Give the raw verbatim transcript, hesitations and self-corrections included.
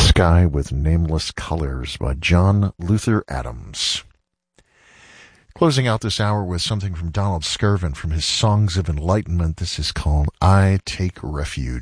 Sky with Nameless Colors by John Luther Adams. Closing out this hour with something from Donald Skirvin from his Songs of Enlightenment. This is called I Take Refuge.